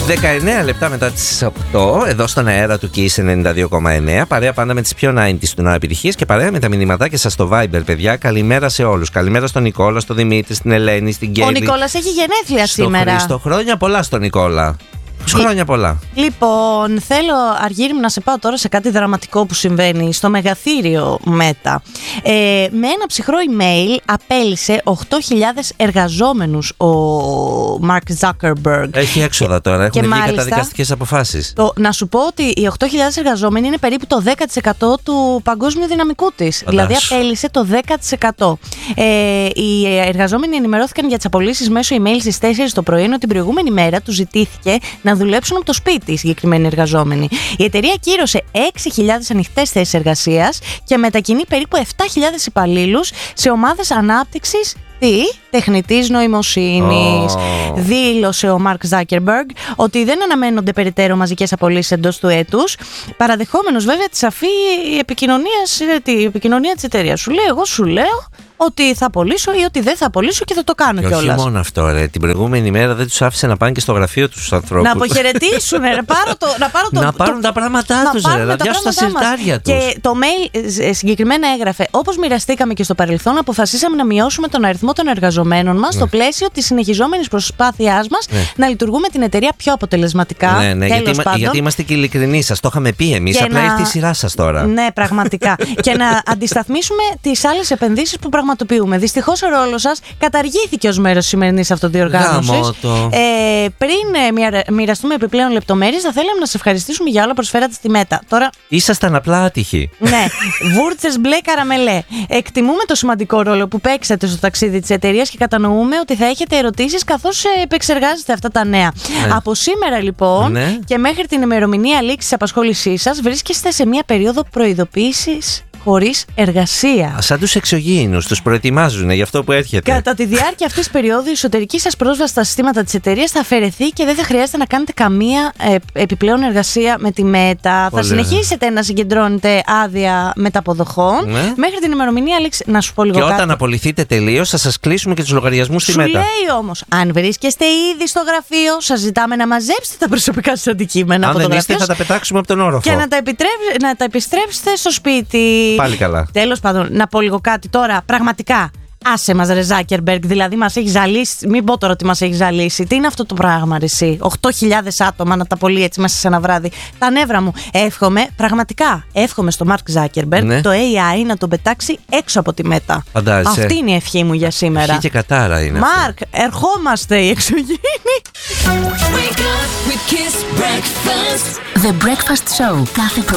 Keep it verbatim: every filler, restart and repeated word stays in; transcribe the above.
δεκαεννέα λεπτά μετά τις οκτώ, εδώ στον αέρα του Kiss ενενήντα δύο κόμμα εννέα. Παρέα πάντα με τις πιο ενενήντα του νόα επιτυχίες και παρέα με τα μηνυματάκια σας στο Viber, παιδιά. Καλημέρα σε όλους. Καλημέρα στον Νικόλα, στον Δημήτρη, στην Ελένη, στην Κέλλη. Ο Νικόλας έχει γενέθλια στο σήμερα. Χρήστο. Χρόνια πολλά στον Νικόλα. Χρόνια πολλά. Λοιπόν, θέλω, Αργύρι μου, να σε πάω τώρα σε κάτι δραματικό που συμβαίνει στο μεγαθύριο Μέτα. Ε, με ένα ψυχρό email απέλησε οκτώ χιλιάδες εργαζόμενους ο Mark Zuckerberg. Έχει έξοδα τώρα, έχουν βγει καταδικαστικές αποφάσεις. Το, να σου πω ότι οι οκτώ χιλιάδες εργαζόμενοι είναι περίπου το δέκα τοις εκατό του παγκόσμιου δυναμικού της. Δηλαδή απέλησε το δέκα τοις εκατό. Ε, οι εργαζόμενοι ενημερώθηκαν για τις απολύσεις μέσω email στις τέσσερις το πρωί, ενώ την προηγούμενη μέρα τους ζητήθηκε να δουλέψουν από το σπίτι οι συγκεκριμένοι εργαζόμενοι. Η εταιρεία κύρωσε έξι χιλιάδες ανοιχτές θέσεις εργασίας και μετακινεί περίπου επτά χιλιάδες υπαλλήλους σε ομάδες ανάπτυξης τι, τεχνητής νοημοσύνης. Oh. Δήλωσε ο Mark Zuckerberg ότι δεν αναμένονται περαιτέρω μαζικές απολύσεις εντός του έτους, παραδεχόμενος βέβαια τη σαφή επικοινωνία, τη επικοινωνία της εταιρείας. Σου λέει, εγώ σου λέω ότι θα απολύσω ή ότι δεν θα απολύσω και θα το κάνω κιόλας. Όχι μόνο αυτό, ρε. Την προηγούμενη μέρα δεν τους άφησε να πάνε και στο γραφείο τους ανθρώπους. Να αποχαιρετήσουν, ρε. Πάρω το, να πάρω το, να πάρουν το, τα πράγματά τους, ρε. Να πιάσουν τα συρτάρια τους. Και το mail συγκεκριμένα έγραφε: όπως μοιραστήκαμε και στο παρελθόν, αποφασίσαμε να μειώσουμε τον αριθμό των εργαζομένων μας, ναι, στο πλαίσιο της συνεχιζόμενης προσπάθειάς μας, ναι, να λειτουργούμε την εταιρεία πιο αποτελεσματικά. Ναι, ναι, γιατί, γιατί είμαστε και ειλικρινείς. Σας το είχαμε πει εμείς. Απλά ήρθε η σειρά σας τώρα. Ναι, πραγματικά. Και να αντισταθμίσουμε τις άλλες επενδύσεις που πραγματοποιούμε. Δυστυχώς ο ρόλος σας καταργήθηκε ως μέρος της σημερινής αυτοδιοργάνωσης. Ε, πριν μοιραστούμε επιπλέον λεπτομέρειες, θα θέλαμε να σας ευχαριστήσουμε για όλα προσφέρατε στη Μέτα. Τώρα... Ήσασταν απλά άτυχοι. Ναι, βούρτσες μπλε καραμελέ. Εκτιμούμε το σημαντικό ρόλο που παίξατε στο ταξίδι της εταιρείας και κατανοούμε ότι θα έχετε ερωτήσεις καθώς επεξεργάζεστε αυτά τα νέα. Ναι. Από σήμερα λοιπόν, ναι, και μέχρι την ημερομηνία λήξης της απασχόλησής σας βρίσκεστε σε μια περίοδο προειδοποίησης χωρίς εργασία. Σαν τους εξωγήινους, τους προετοιμάζουν για αυτό που έρχεται. Κατά τη διάρκεια αυτής της περίοδου, η εσωτερική σας πρόσβαση στα συστήματα της εταιρείας θα αφαιρεθεί και δεν θα χρειάζεται να κάνετε καμία ε, επιπλέον εργασία με τη Μέτα. Θα συνεχίσετε να συγκεντρώνετε άδεια μεταποδοχών, ναι, μέχρι την ημερομηνία λήξη. Να σου πω λίγο και κάτι. Όταν απολυθείτε τελείως, θα σας κλείσουμε και τους λογαριασμούς στη Μέτα. Σου λέει όμως, αν βρίσκεστε ήδη στο γραφείο, σας ζητάμε να μαζέψετε τα προσωπικά σας αντικείμενα αν από δεν το είστε, γραφείο θα τα πετάξουμε από τον όροφο. Και να τα, να τα επιστρέψετε στο σπίτι. Πάλι καλά. Τέλος πάντων, να πω λίγο κάτι τώρα. Πραγματικά, άσε μας, ρε Ζάκερμπεργκ. Δηλαδή, μας έχει ζαλίσει. Μην πω τώρα ότι μας έχει ζαλίσει. Τι είναι αυτό το πράγμα, ρε εσύ. οκτώ χιλιάδες άτομα να τα πωλεί έτσι μέσα σε ένα βράδυ. Τα νεύρα μου. Εύχομαι, πραγματικά, εύχομαι στο Μαρκ Ζάκερμπεργκ, ναι, το έι άι να τον πετάξει έξω από τη Μέτα. Φαντάζεσαι. Αυτή είναι η ευχή μου για σήμερα. Ευχή και κατάρα είναι. Μαρκ, ερχόμαστε οι εξωγήινοι. The Breakfast Show κάθε